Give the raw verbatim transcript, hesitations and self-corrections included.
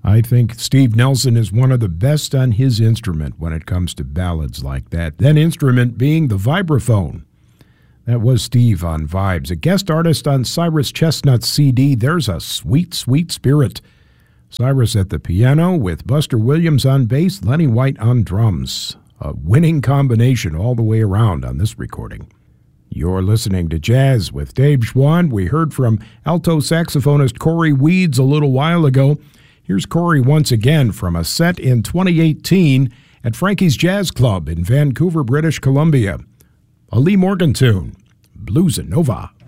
I think Steve Nelson is one of the best on his instrument when it comes to ballads like that. That instrument being the vibraphone. That was Steve on Vibes, a guest artist on Cyrus Chestnut's C D, There's a Sweet, Sweet Spirit. Cyrus at the piano with Buster Williams on bass, Lenny White on drums. A winning combination all the way around on this recording. You're listening to Jazz with Dave Schwand. We heard from alto saxophonist Corey Weeds a little while ago. Here's Corey once again from a set in twenty eighteen at Frankie's Jazz Club in Vancouver, British Columbia. A Lee Morgan tune, Blues and Nova.